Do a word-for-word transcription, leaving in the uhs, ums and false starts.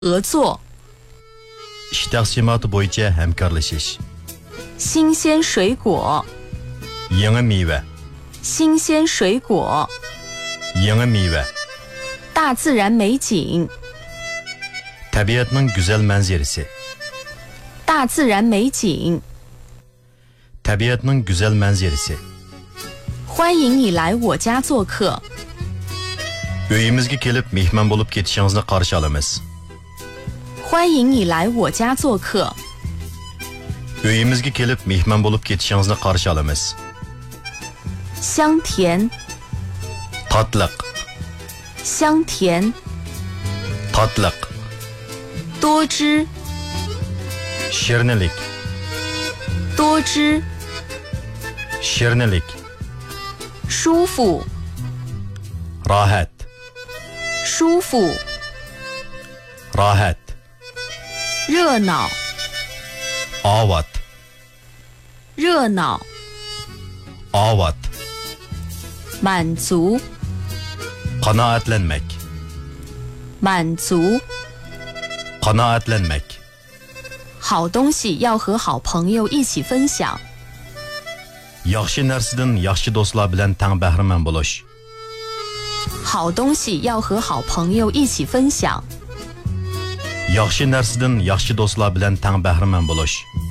合作 ish taqsimoti bo'yicha hamkorlashish 新鲜水果 yangi meva 新鲜水果 yangi meva 大自然美景 tabiatning go'zal manzarasi 大自然美景 tabiatning go'zal manzarasi 欢迎你来我家做客 uyimizga kelib mehmon bo'lib ketishingizni qarshi olamiz 欢迎你来我家做客 uyimizga kelib mehmon bo'lib ketishingizni qarshi olamiz 香甜 tatliq 香甜 tatliq 多汁 shirinlik 多汁 shirinlik 舒服 rohat 舒服 rohat 热闹 ovat 热闹 ovat 满足 qanoatlanmak 满足 qanoatlanmak 好东西要和好朋友一起分享 yaxshi narsadan yaxshi do'stlar bilan tang bahramand bo'lish 好东西要和好朋友一起分享 yaxshi narsadan yaxshi do'stlar bilan tang bahramand bo'lish